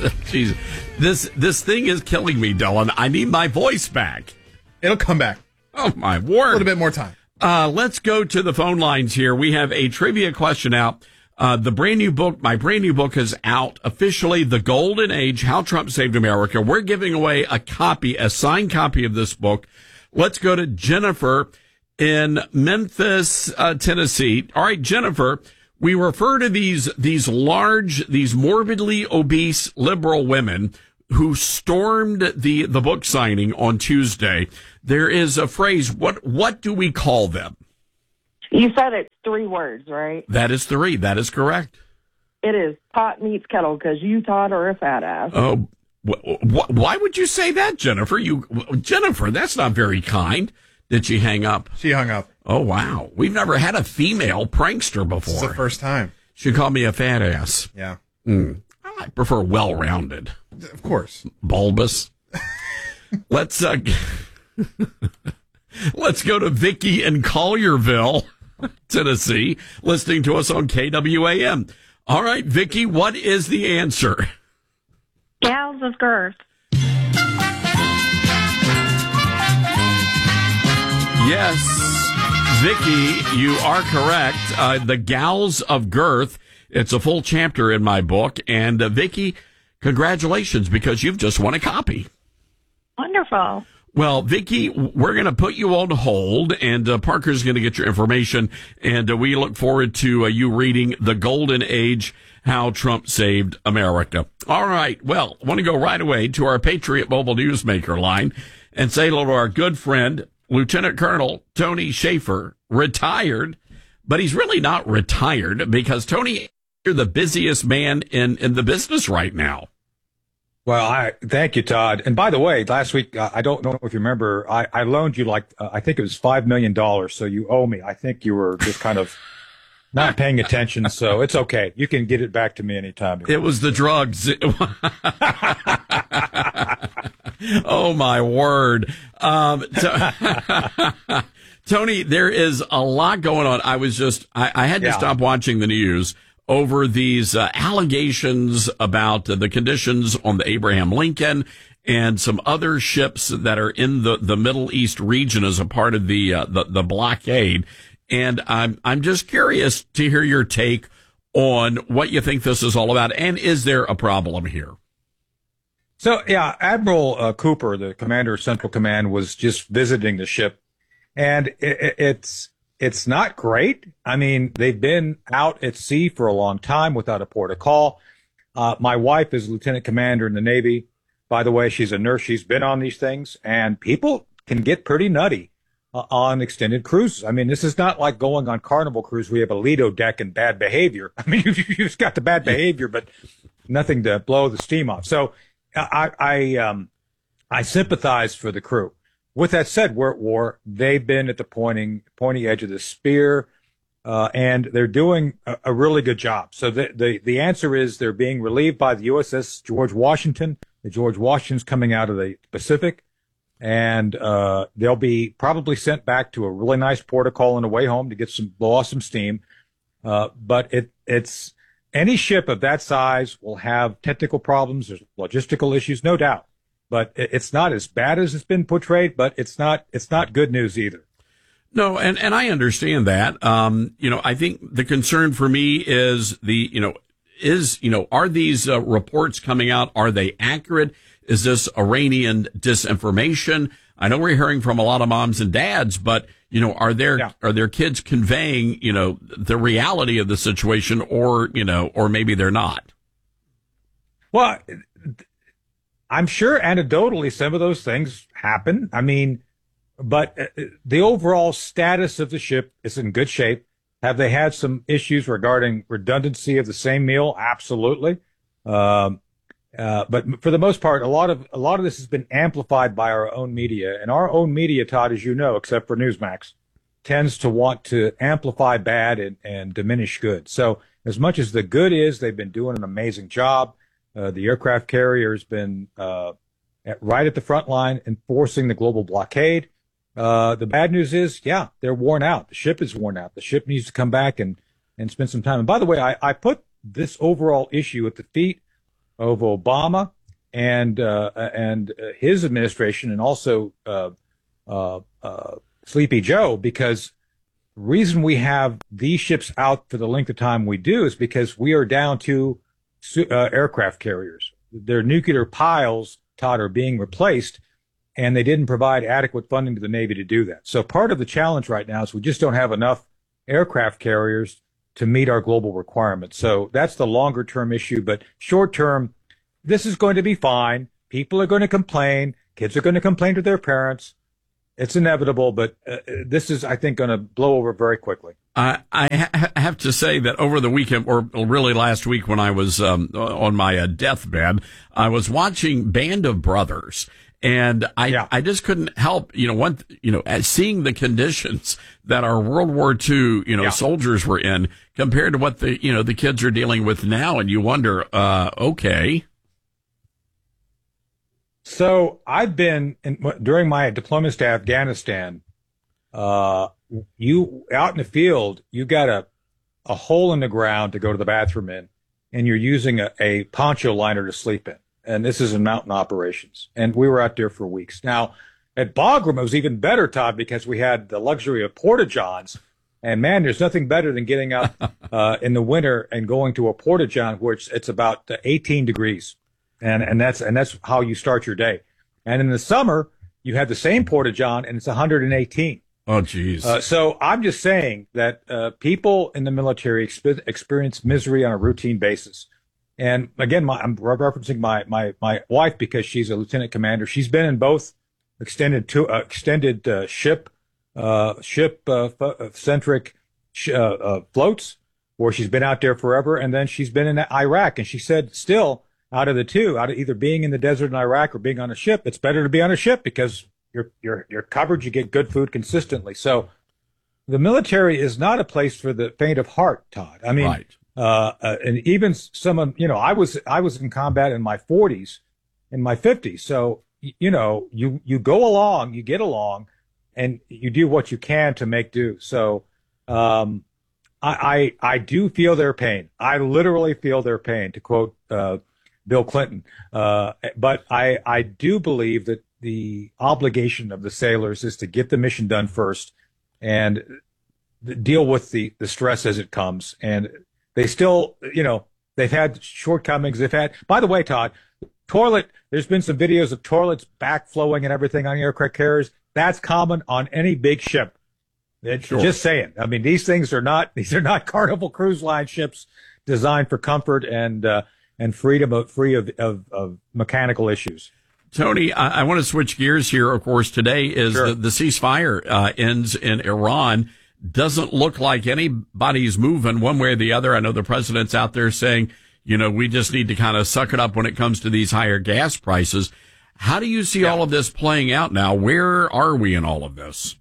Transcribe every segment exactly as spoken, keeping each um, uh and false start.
Jeez, this this thing is killing me, Dylan. I need my voice back. It'll come back. Oh, my word. A little bit more time. Uh, let's go to the phone lines here. We have a trivia question out. Uh, the brand new book, my brand new book is out officially, The Golden Age, How Trump Saved America. We're giving away a copy, a signed copy of this book. Let's go to Jennifer in Memphis, uh, Tennessee. All right, Jennifer, we refer to these, these large, these morbidly obese liberal women who stormed the, the book signing on Tuesday. There is a phrase. What, what do we call them? You said it's three words, right? That is three. That is correct. It is pot meets kettle because you, Todd, are a fat ass. Oh, wh- wh- why would you say that, Jennifer? You, Jennifer, that's not very kind. Did she hang up? She hung up. Oh, wow. We've never had a female prankster before. This is the first time. She called me a fat ass. Yeah. Mm. I prefer well-rounded. Of course. Bulbous. Let's, uh, let's go to Vicky in Collierville, Tennessee, listening to us on K W A M. All right, Vicky, what is the answer? Gals of girth. Yes, Vicky, you are correct. Uh, the Gals of Girth. It's a full chapter in my book. And uh, Vicky, congratulations, because you've just won a copy. Wonderful. Well, Vicky, we're going to put you on hold, and uh, Parker's going to get your information. And uh, we look forward to uh, you reading The Golden Age, How Trump Saved America. All right. Well, I want to go right away to our Patriot Mobile Newsmaker line and say hello to our good friend, Lieutenant Colonel Tony Shaffer, retired, but he's really not retired because, Tony, you're the busiest man in, in the business right now. Well, I thank you, Todd. And by the way, last week, uh, I don't know if you remember, I, I loaned you like, uh, I think it was five million dollars. So you owe me. I think you were just kind of not paying attention. So it's okay. You can get it back to me anytime. It was the drugs. Oh, my word. Um, to, Tony, there is a lot going on. I was just, I, I had to Yeah. stop watching the news over these uh, allegations about uh, the conditions on the Abraham Lincoln and some other ships that are in the, the Middle East region as a part of the, uh, the, the blockade. And I'm, I'm just curious to hear your take on what you think this is all about. And is there a problem here? So, yeah, Admiral uh, Cooper, the commander of Central Command, was just visiting the ship, and it, it, it's it's not great. I mean, they've been out at sea for a long time without a port of call. Uh, my wife is lieutenant commander in the Navy. By the way, she's a nurse. She's been on these things, and people can get pretty nutty uh, on extended cruises. I mean, this is not like going on Carnival Cruise where you have a Lido deck and bad behavior. I mean, you've, you've just got the bad behavior, but nothing to blow the steam off. So I, I, um, I sympathize for the crew. With that said, we're at war. They've been at the pointing, pointy edge of the spear, uh, and they're doing a, a really good job. So the, the, the answer is they're being relieved by the U S S George Washington. The George Washington's coming out of the Pacific, and, uh, they'll be probably sent back to a really nice port of call on the way home to get some, blow off some steam. Uh, but it, it's, any ship of that size will have technical problems. There's logistical issues, no doubt. But it's not as bad as it's been portrayed, but it's not it's not good news either. No, and, and I understand that. Um, you know, I think the concern for me is the, you know, is, you know, are these uh, reports coming out? Are they accurate? Is this Iranian disinformation? I know we're hearing from a lot of moms and dads, but, you know, are their, yeah. are their kids conveying, you know, the reality of the situation, or, you know, or maybe they're not? Well, I'm sure anecdotally some of those things happen. I mean, but the overall status of the ship is in good shape. Have they had some issues regarding redundancy of the same meal? Absolutely. Um, Uh, but for the most part, a lot of a lot of this has been amplified by our own media, and our own media, Todd, as you know, except for Newsmax, tends to want to amplify bad and, and diminish good. So as much as the good is, they've been doing an amazing job. Uh, the aircraft carrier has been uh, at, right at the front line enforcing the global blockade. Uh, the bad news is, yeah, they're worn out. The ship is worn out. The ship needs to come back and and spend some time. And by the way, I, I put this overall issue at the feet of Obama and uh, and his administration, and also uh, uh, uh, Sleepy Joe, because the reason we have these ships out for the length of time we do is because we are down to uh, aircraft carriers. Their nuclear piles, Todd, are being replaced, and they didn't provide adequate funding to the Navy to do that. So part of the challenge right now is we just don't have enough aircraft carriers to meet our global requirements. So that's the longer term issue. But short term, this is going to be fine. People are going to complain. Kids are going to complain to their parents. It's inevitable, but uh, this is, I think, going to blow over very quickly. Uh, I ha- have to say that over the weekend, or really last week when I was um, on my uh, deathbed, I was watching Band of Brothers. And I, yeah. I just couldn't help, you know, one, you know, as seeing the conditions that our World War Two, you know, yeah. soldiers were in compared to what the, you know, the kids are dealing with now. And you wonder, uh, okay. So I've been in, during my deployments to Afghanistan, uh, you out in the field, you got a, a hole in the ground to go to the bathroom in, and you're using a, a poncho liner to sleep in. And this is in mountain operations. And we were out there for weeks. Now, at Bagram, it was even better, Todd, because we had the luxury of porta-johns. And, man, there's nothing better than getting out uh, in the winter and going to a porta-john where it's, it's about eighteen degrees. And, and, that's, and that's how you start your day. And in the summer, you have the same porta-john, and it's one hundred eighteen. Oh, geez. Uh, so I'm just saying that uh, people in the military exp- experience misery on a routine basis. And again, my, I'm referencing my, my, my wife because she's a lieutenant commander. She's been in both extended to uh, extended uh, ship uh, ship uh, f- centric sh- uh, uh, floats, where she's been out there forever, and then she's been in Iraq. And she said, still, out of the two, out of either being in the desert in Iraq or being on a ship, it's better to be on a ship because you're you're you're covered. You get good food consistently. So the military is not a place for the faint of heart, Todd. I mean. Right. Uh, uh, and even some, you know, I was, I was in combat in my forties, in my fifties. So, you know, you, you go along, you get along, and you do what you can to make do. So, um, I, I, I do feel their pain. I literally feel their pain, to quote, uh, Bill Clinton. Uh, but I, I do believe that the obligation of the sailors is to get the mission done first and deal with the, the stress as it comes. And they still, you know, they've had shortcomings. They've had, by the way, Todd, toilet, there's been some videos of toilets backflowing and everything on aircraft carriers. That's common on any big ship. It's Sure. Just saying. I mean, these things are not, these are not Carnival Cruise Line ships designed for comfort and, uh, and freedom of, free of, of, of mechanical issues. Tony, I, I want to switch gears here. Of course, today is Sure. the, the ceasefire uh, ends in Iran. Doesn't look like anybody's moving one way or the other. I know the president's out there saying, you know, we just need to kind of suck it up when it comes to these higher gas prices. How do you see Yeah. all of this playing out now? Where are we in all of this?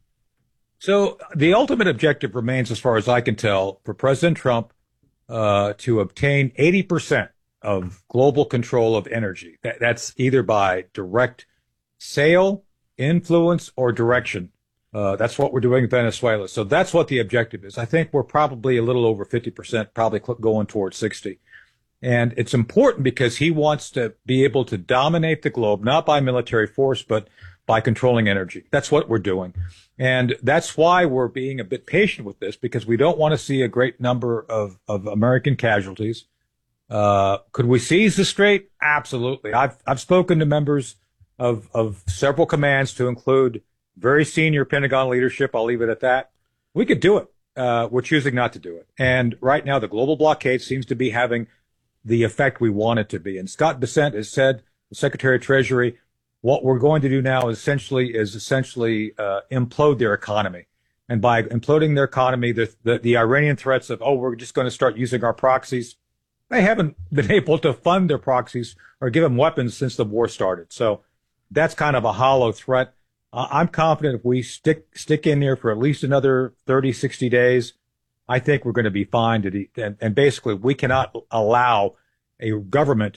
So the ultimate objective remains, as far as I can tell, for President Trump uh, to obtain eighty percent of global control of energy. That, that's either by direct sale, influence, or direction. Uh, that's what we're doing in Venezuela. So that's what the objective is. I think we're probably a little over fifty percent, probably going towards sixty. And it's important because he wants to be able to dominate the globe, not by military force, but by controlling energy. That's what we're doing. And that's why we're being a bit patient with this, because we don't want to see a great number of, of American casualties. Uh, could we seize the strait? Absolutely. I've, I've spoken to members of, of several commands, to include very senior Pentagon leadership. I'll leave it at that. We could do it. Uh, we're choosing not to do it. And right now, the global blockade seems to be having the effect we want it to be. And Scott Bessent has said, the Secretary of Treasury, what we're going to do now is essentially is essentially uh, implode their economy. And by imploding their economy, the, the, the Iranian threats of, oh, we're just going to start using our proxies, they haven't been able to fund their proxies or give them weapons since the war started. So that's kind of a hollow threat. Uh, I'm confident if we stick stick in there for at least another thirty, sixty days, I think we're going to be fine. To de- and, and basically, we cannot allow a government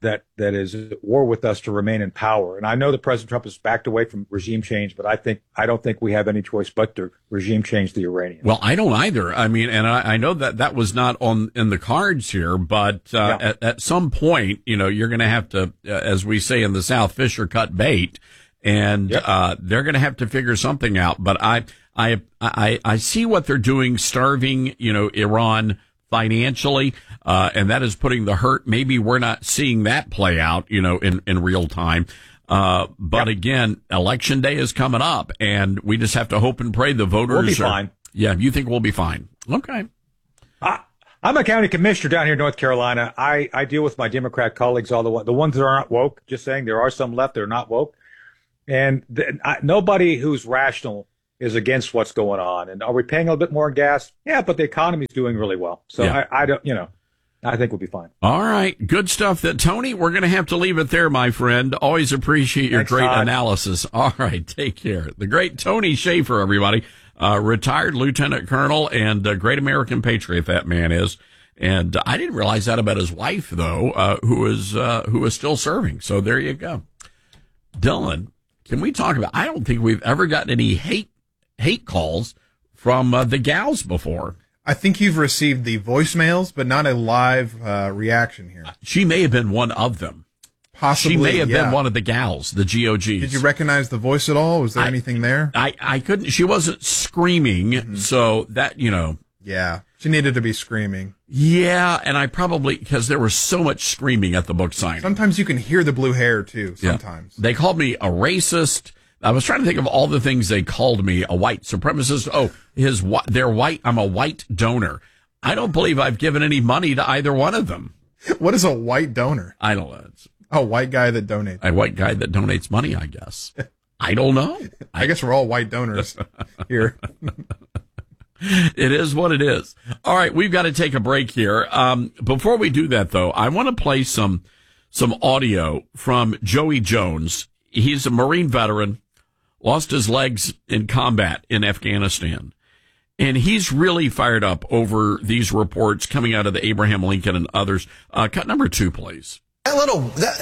that that is at war with us to remain in power. And I know that President Trump has backed away from regime change, but I think I don't think we have any choice but to regime change the Iranians. Well, I don't either. I mean, and I, I know that that was not on in the cards here, but uh, Yeah. at, at some point, you know, you're going to have to, uh, as we say in the South, fish or cut bait, and Yep. uh, they're going to have to figure something out. But I, I, I, I see what they're doing, starving, you know, Iran financially, uh, and that is putting the hurt. Maybe we're not seeing that play out, you know, in, in real time. Uh, but Yep. again, election day is coming up, and we just have to hope and pray the voters We'll be are, fine. Yeah, you think we'll be fine? Okay. I, I'm a county commissioner down here in North Carolina. I, I deal with my Democrat colleagues, all the one, the ones that aren't woke. Just saying, there are some left that are not woke, and the, I, nobody who's rational is against what's going on. And are we paying a little bit more in gas? Yeah, but the economy's doing really well. So Yeah. I, I don't, you know, I think we'll be fine. All right. Good stuff. That Tony, we're going to have to leave it there, my friend. Always appreciate your Thanks, great Todd. analysis. All right. Take care. The great Tony Schaefer, everybody, uh, retired lieutenant colonel and a great American patriot that man is. And I didn't realize that about his wife, though, uh, who is, uh, who is still serving. So there you go. Dylan, can we talk about, I don't think we've ever gotten any hate, hate calls from uh, the gals before. I think you've received the voicemails, but not a live uh, reaction here. She may have been one of them. Possibly, She may have yeah. been one of the gals, the G O Gs. Did you recognize the voice at all? Was there I- anything there? I, I couldn't, she wasn't screaming. Mm-hmm. So that, you know, Yeah, she needed to be screaming. yeah. And I probably, because there was so much screaming at the book signing. Sometimes you can hear the blue hair too. Yeah. Sometimes. They called me a racist. I was trying to think of all the things they called me, a white supremacist. Oh, his, whi- they're white. I'm a white donor. I don't believe I've given any money to either one of them. What is a white donor? I don't know. It's A white guy that donates. a white guy that donates money, I guess. I don't know. I guess we're all white donors here. It is what it is. All right, we've got to take a break here. Um, before we do that, though, I want to play some some audio from Joey Jones. He's a Marine veteran, lost his legs in combat in Afghanistan, and he's really fired up over these reports coming out of the Abraham Lincoln and others. Uh, cut number two, please. That little, that,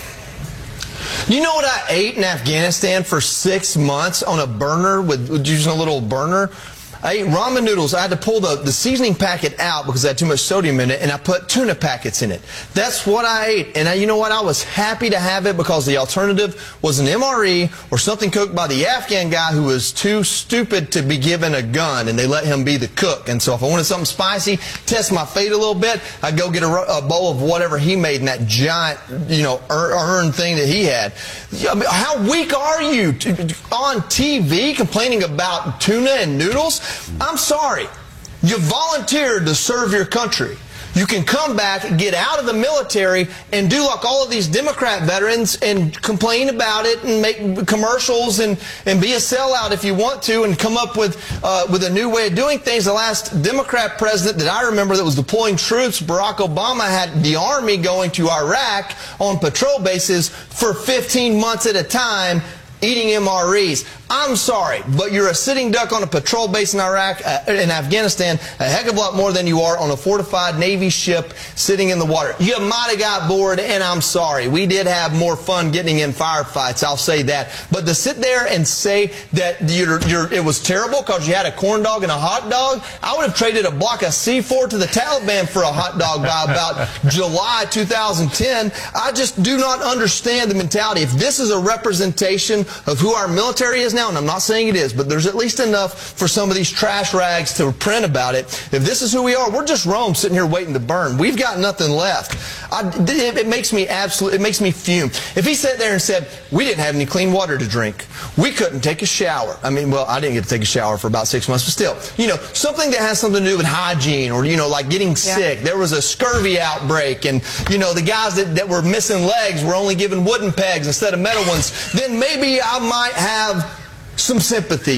you know what I ate in Afghanistan for six months on a burner with, with using a little burner? I ate ramen noodles. I had to pull the, the seasoning packet out because it had too much sodium in it, and I put tuna packets in it. That's what I ate. And I, you know what? I was happy to have it because the alternative was an M R E or something cooked by the Afghan guy who was too stupid to be given a gun, and they let him be the cook. And so if I wanted something spicy, test my fate a little bit, I'd go get a, a bowl of whatever he made in that giant, you know, ur- urn thing that he had. I mean, how weak are you to, on T V complaining about tuna and noodles? I'm sorry. You volunteered to serve your country. You can come back, get out of the military, and do like all of these Democrat veterans and complain about it and make commercials and, and be a sellout if you want to and come up with uh, with a new way of doing things. The last Democrat president that I remember that was deploying troops, Barack Obama, had the Army going to Iraq on patrol bases for fifteen months at a time, eating M R Es. I'm sorry, but you're a sitting duck on a patrol base in Iraq, uh, in Afghanistan, a heck of a lot more than you are on a fortified Navy ship sitting in the water. You might have got bored, and I'm sorry. We did have more fun getting in firefights, I'll say that. But to sit there and say that you're, you're, it was terrible because you had a corn dog and a hot dog, I would have traded a block of C four to the Taliban for a hot dog by about July two thousand ten. I just do not understand the mentality. If this is a representation of who our military is now, and I'm not saying it is, but there's at least enough for some of these trash rags to print about it. If this is who we are, we're just Rome sitting here waiting to burn. We've got nothing left. I, it, it makes me absolutely, it makes me fume. If he sat there and said, we didn't have any clean water to drink, we couldn't take a shower. I mean, well, I didn't get to take a shower for about six months, but still, you know, something that has something to do with hygiene or, you know, like getting Yeah. sick. There was a scurvy outbreak, and, you know, the guys that, that were missing legs were only given wooden pegs instead of metal ones. Then maybe I might have some sympathy.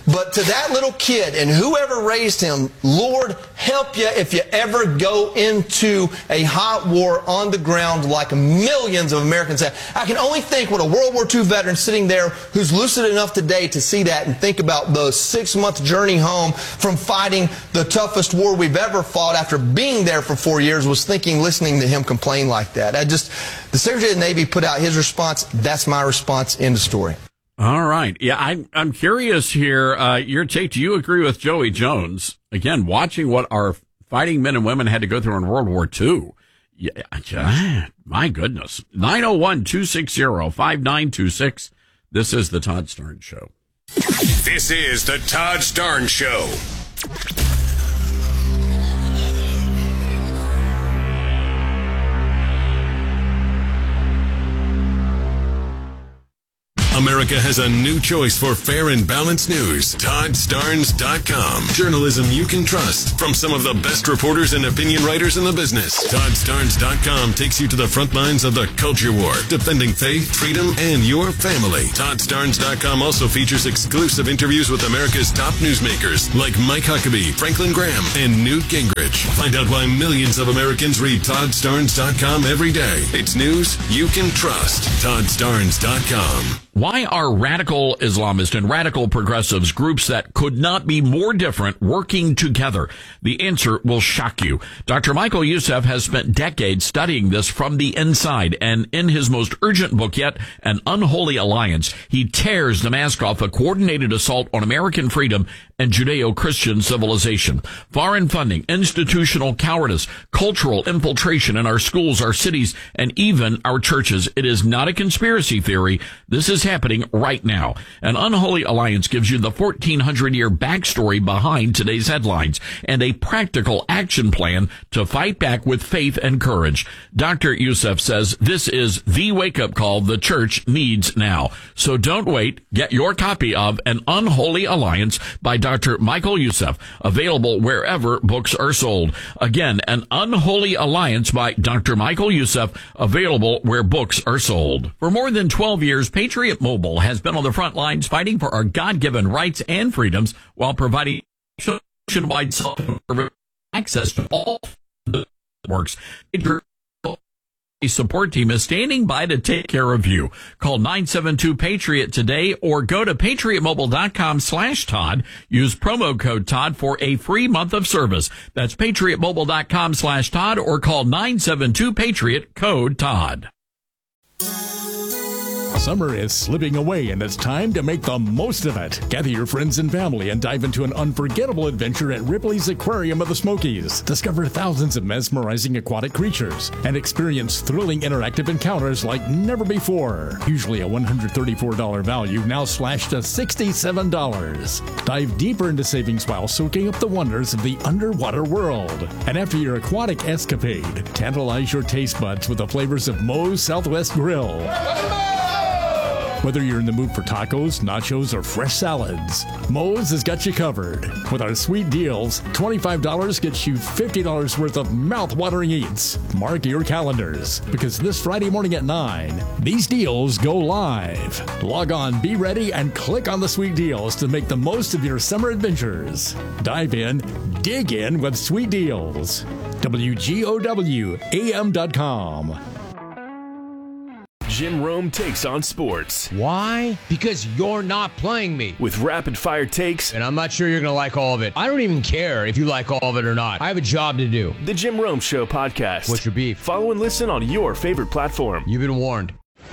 But to that little kid and whoever raised him, Lord, help you if you ever go into a hot war on the ground like millions of Americans have. I can only think what a World War Two veteran sitting there who's lucid enough today to see that and think about the six-month journey home from fighting the toughest war we've ever fought after being there for four years was thinking, listening to him complain like that. I just, the Secretary of the Navy put out his response. That's my response. End of story. All right. Yeah, I'm, I'm curious here. Uh, your take, do you agree with Joey Jones? Again, watching what our fighting men and women had to go through in World War Two. Yeah, my goodness. nine oh one, two six zero, five nine two six. This is the Todd Starnes Show. This is the Todd Starnes Show. America has a new choice for fair and balanced news. Todd Starnes dot com. Journalism you can trust from some of the best reporters and opinion writers in the business. Todd Starnes dot com takes you to the front lines of the culture war, defending faith, freedom, and your family. Todd Starnes dot com also features exclusive interviews with America's top newsmakers like Mike Huckabee, Franklin Graham, and Newt Gingrich. Find out why millions of Americans read Todd Starnes dot com every day. It's news you can trust. Todd Starnes dot com. Why are radical Islamists and radical progressives, groups that could not be more different, working together? The answer will shock you. Doctor Michael Youssef has spent decades studying this from the inside, and in his most urgent book yet, An Unholy Alliance, he tears the mask off a coordinated assault on American freedom and Judeo-Christian civilization. Foreign funding, institutional cowardice, cultural infiltration in our schools, our cities, and even our churches. It is not a conspiracy theory. This is happening right now. An Unholy Alliance gives you the fourteen hundred year backstory behind today's headlines and a practical action plan to fight back with faith and courage. Doctor Youssef says this is the wake-up call the church needs now. So don't wait. Get your copy of An Unholy Alliance by Doctor Michael Youssef, available wherever books are sold. Again, An Unholy Alliance by Doctor Michael Youssef, available where books are sold. For more than twelve years, Patriot Mobile has been on the front lines fighting for our God-given rights and freedoms while providing nationwide access to all the networks. A support team is standing by to take care of you. Call nine seven two Patriot today or go to patriot mobile dot com slash Todd. Use promo code Todd for a free month of service. That's patriot mobile dot com slash Todd or call nine seven two Patriot, code Todd. Summer is slipping away and it's time to make the most of it. Gather your friends and family and dive into an unforgettable adventure at Ripley's Aquarium of the Smokies. Discover thousands of mesmerizing aquatic creatures and experience thrilling interactive encounters like never before. Usually a one hundred thirty-four dollars value, now slashed to sixty-seven dollars. Dive deeper into savings while soaking up the wonders of the underwater world. And after your aquatic escapade, tantalize your taste buds with the flavors of Moe's Southwest Grill. Whether you're in the mood for tacos, nachos, or fresh salads, Moe's has got you covered. With our sweet deals, twenty-five dollars gets you fifty dollars worth of mouth-watering eats. Mark your calendars, because this Friday morning at nine, these deals go live. Log on, be ready, and click on the sweet deals to make the most of your summer adventures. Dive in, dig in with sweet deals. W G O W A M dot com. Jim Rome takes on sports. Why? Because you're not playing me. With rapid-fire takes. And I'm not sure you're going to like all of it. I don't even care if you like all of it or not. I have a job to do. The Jim Rome Show podcast. What's your beef? Follow and listen on your favorite platform. You've been warned.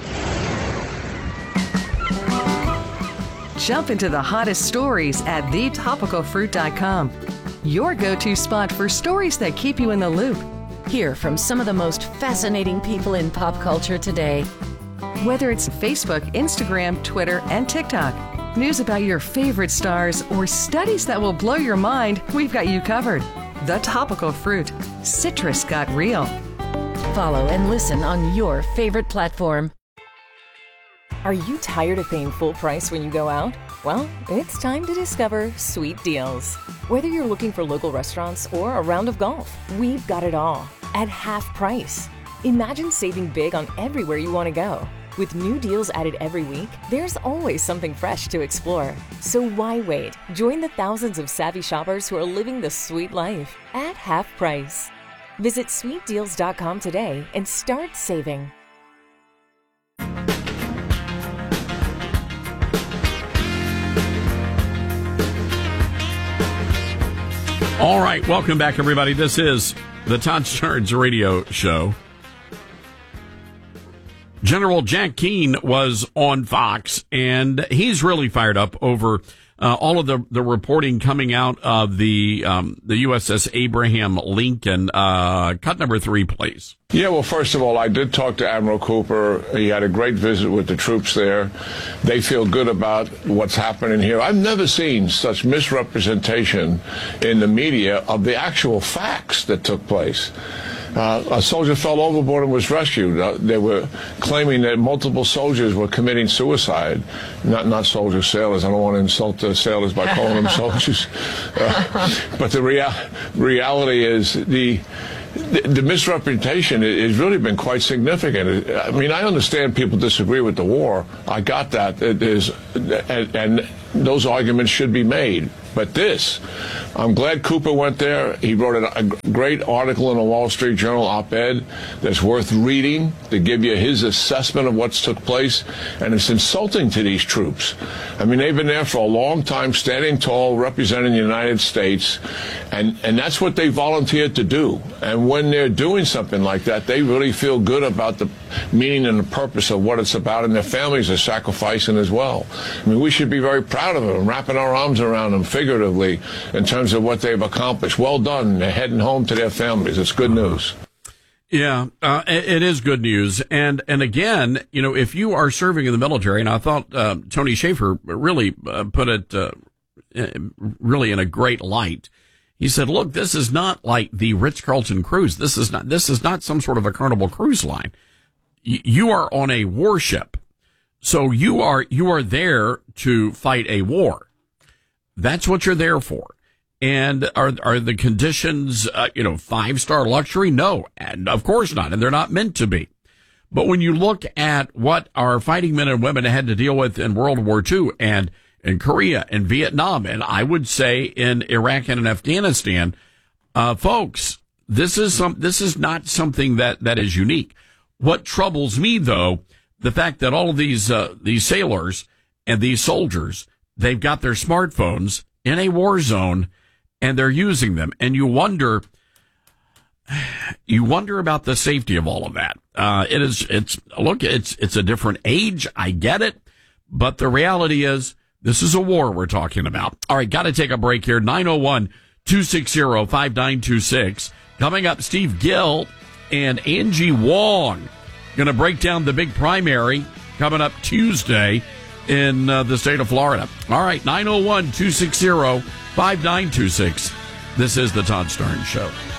Jump into the hottest stories at the topical fruit dot com. Your go-to spot for stories that keep you in the loop. Hear from some of the most fascinating people in pop culture today. Whether it's Facebook, Instagram, Twitter, and TikTok, news about your favorite stars, or studies that will blow your mind, we've got you covered. The Topical Fruit. Citrus got real. Follow and listen on your favorite platform. Are you tired of paying full price when you go out? Well, it's time to discover Sweet Deals. Whether you're looking for local restaurants or a round of golf, we've got it all at half price. Imagine saving big on everywhere you want to go. With new deals added every week, there's always something fresh to explore. So why wait? Join the thousands of savvy shoppers who are living the sweet life at half price. Visit sweet deals dot com today and start saving. All right, welcome back, everybody. This is the Todd Starnes Radio Show. General Jack Keane was on Fox, and he's really fired up over uh, all of the, the reporting coming out of the um, the U S S Abraham Lincoln. Uh, cut number three, please. Yeah, well, first of all, I did talk to Admiral Cooper. He had a great visit with the troops there. They feel good about what's happening here. I've never seen such misrepresentation in the media of the actual facts that took place. Uh, a soldier fell overboard and was rescued. Uh, they were claiming that multiple soldiers were committing suicide. Not not soldiers, sailors. I don't want to insult the sailors by calling them soldiers. Uh, but the rea- reality is the... The, the misrepresentation has really been quite significant. I mean, I understand people disagree with the war. I got that. It is, and, and those arguments should be made. But this, I'm glad Cooper went there. He wrote a, a great article in the Wall Street Journal op-ed that's worth reading to give you his assessment of what's took place. And it's insulting to these troops. I mean, they've been there for a long time, standing tall, representing the United States. And, and that's what they volunteered to do. And when they're doing something like that, they really feel good about the meaning and the purpose of what it's about, and their families are sacrificing as well. I mean, we should be very proud of them, wrapping our arms around them figuratively in terms of what they've accomplished. Well done. They're heading home to their families. It's good news. Yeah, uh, it is good news. And, and again, you know, if you are serving in the military, and I thought uh, Tony Shaffer really uh, put it uh, really in a great light. He said, look, this is not like the Ritz-Carlton cruise. This is not, this is not some sort of a Carnival cruise line. Y- you are on a warship. So you are, you are there to fight a war. That's what you're there for. And are, are the conditions, uh, you know, five-star luxury? No, and of course not. And they're not meant to be. But when you look at what our fighting men and women had to deal with in World War Two and in Korea and Vietnam, and I would say in Iraq and in Afghanistan, uh, folks, this is some, this is not something that, that is unique. What troubles me, though, the fact that all of these, uh, these sailors and these soldiers, they've got their smartphones in a war zone and they're using them. And you wonder, you wonder about the safety of all of that. Uh, it is, it's, look, it's, it's a different age. I get it. But the reality is, this is a war we're talking about. All right, got to take a break here. nine oh one, two six zero, five nine two six. Coming up, Steve Gill and Angie Wong going to break down the big primary coming up Tuesday in uh, the state of Florida. All right, nine oh one, two six zero, five nine two six. This is the Todd Starnes Show.